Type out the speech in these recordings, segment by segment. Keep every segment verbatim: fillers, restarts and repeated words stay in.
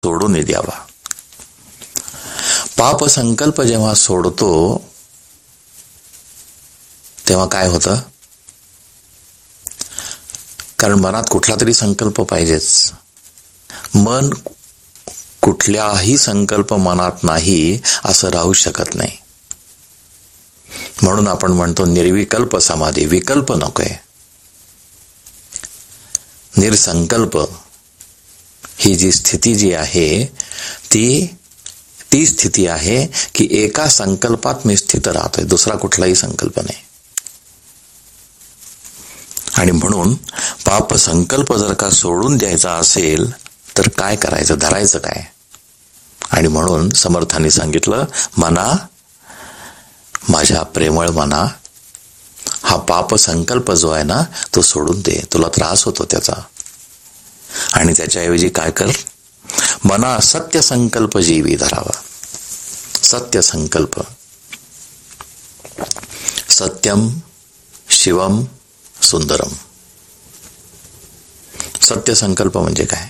सोडून द्यावा. पाप संकल्प जेव्हा सोडतो तेव्हा काय होतं? कारण मनात कुठला तरी संकल्प पाहिजेच. मन कुठल्याही संकल्प मनात नाही असं राहू शकत नाही. म्हणून आपण म्हणतो निर्विकल्प समाधी. विकल्प नकोय, निरसंकल्प ही जी स्थिती जी आहे ती ती स्थिती आहे की एका संकल्पात मी स्थित राहतोय, दुसरा कुठलाही संकल्प नाही. आणि म्हणून पाप संकल्प जर का सोडून द्यायचा असेल तर काय करायचं, धरायचं काय? आणि म्हणून समर्थांनी सांगितलं, मना, माझ्या प्रेमळ मना, हा पाप संकल्प जो आहे ना तो सोडून दे, तुला त्रास होतो त्याचा. आणि त्याच्याऐवजी काय कर, मना सत्य संकल्प जीवी धरावा. सत्य संकल्प, सत्यम शिवम सुंदरम. सत्य संकल्प म्हणजे काय?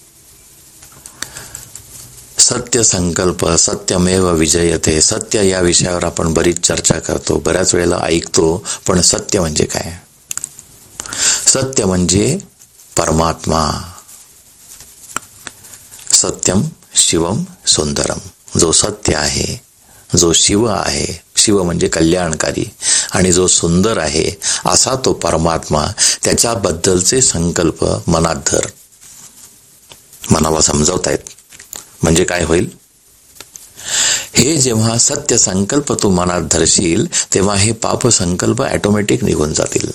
सत्य संकल्प, सत्यमेव विजयते. सत्य या विषयावर आपण बरीच चर्चा करतो, बऱ्याच वेळेला ऐकतो, पण सत्य म्हणजे काय? सत्य म्हणजे परमात्मा. सत्यम शिवम सुंदरम. जो सत्य आहे, जो शिव आहे, शिव म्हणजे कल्याणकारी, आणि जो सुंदर आहे असा तो परमात्मा, त्याच्याबद्दलचे संकल्प मनात धर. मनाला समजवतायत म्हणजे काय होईल? हे जेव्हा सत्य संकल्प तू मनात धरशील तेव्हा हे पाप संकल्प ऑटोमॅटिक निघून जातील.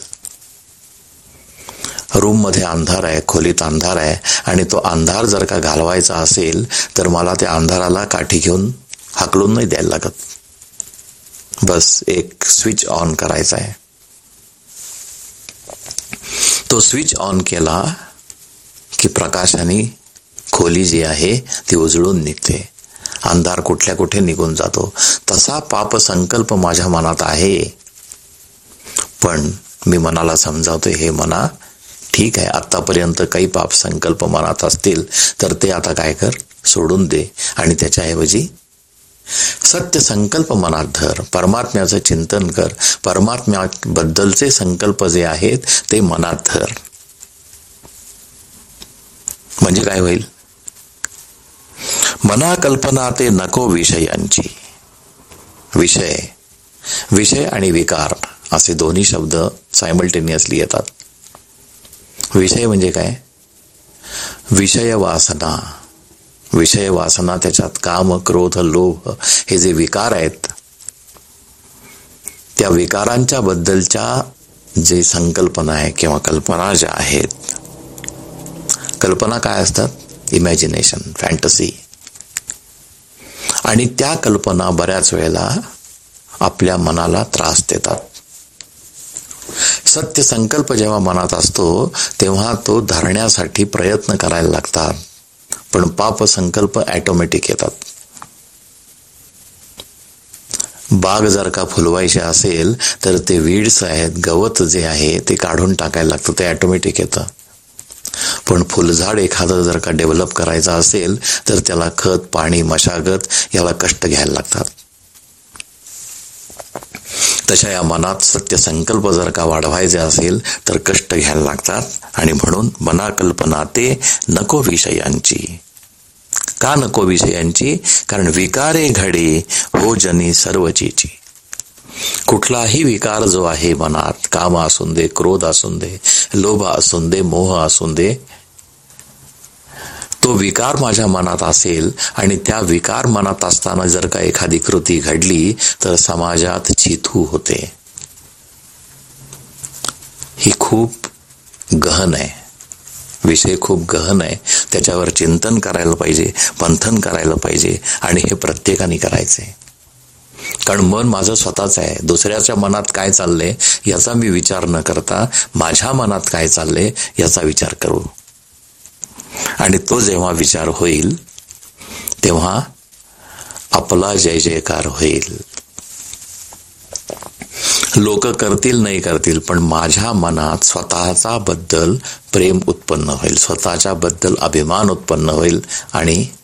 रूम मध्ये अंधार आहे, खोलीत अंधार आहे, आणि तो अंधार जर का घालवायचा असेल तर मला त्या अंधाराला काठी घेऊन हाकलून नाही द्यायला लागत. बस एक स्विच ऑन करायचा आहे. तो स्विच ऑन केला की प्रकाशाने खोली जी आहे ती उजळून निघते, अंधार कुठल्या कुठे निघून जातो. तसा पाप संकल्प माझ्या मनात आहे, पण मी मनाला समजावतोय, हे मना ठीक आहे, आतापर्यंत काही पाप संकल्प मनात असतील तर ते आता काय कर, सोडून दे, आणि त्याच्याऐवजी सत्य संकल्प मनात धर. परमात्म्याचं चिंतन कर, परमात्म्याबद्दलचे संकल्प जे आहेत ते मनात धर. म्हणजे काय होईल? मना कल्पना ते नको विषयांची. विषय विषय आणि विकार असे दोन्ही शब्द सायमल्टेनियसली येतात. विषय म्हणजे काय? विषय वासना. विषय वासना, त्याच्यात काम, क्रोध, लोभ हे जे विकार आहेत, त्या विकारांच्या बद्दलच्या जे संकल्पना आहे किंवा कल्पना ज्या आहेत, कल्पना काय असतात? Imagination, fantasy. आणि त्या कल्पना बऱ्याच वेळेला आपल्या मनाला त्रास देतात. सत्य संकल्प जेव्हा मनात असतो तेव्हा तो धरण्यासाठी प्रयत्न करायला लागतात, पण पाप संकल्प ऑटोमॅटिक येतात. बाग जर का फुलवायची असेल तर ते वीड्स आहेत, गवत जे आहे ते काढून टाकायला लागतं, ते ऑटोमॅटिक येतं. पण फुलझाड एखादं जर का डेव्हलप करायचं असेल तर त्याला खत, पाणी, मशागत याला कष्ट घ्यायला लागतात. तशा या मनात सत्य संकल्प जर का वाढवायचे असेल तर कष्ट घ्यायला लागतात. आणि म्हणून मना कल्पना ते नको विषयांची. का नको विषयांची? कारण विकारे घडे हो जनी सर्वचीची. कुठलाही विकार जो आहे मनात, काम असून दे, क्रोध असून दे, लोभ असून दे, मोह असून दे, तो विकार माझ्या मनात असेल आणि त्या विकार मनात असताना जर का एखादी कृती घडली तर समाजात चिथू होते. ही खूप गहन आहे, विषय खूप गहन आहे. त्याच्यावर चिंतन करायला पाहिजे, मंथन करायला पाहिजे, आणि हे प्रत्येकाने करायचंय. कारण मन माझं स्वतःच आहे. दुसऱ्याच्या मनात काय चाललंय याचा मी विचार न करता माझ्या मनात काय चाललंय याचा विचार करू. आणि तो जेव्हा विचार होईल तेव्हा आपला जय जयकार होईल. लोक करतील नाही करतील, पण माझ्या मनात स्वतःचा बद्दल प्रेम उत्पन्न होईल, स्वतःच्या बद्दल अभिमान उत्पन्न होईल, आणि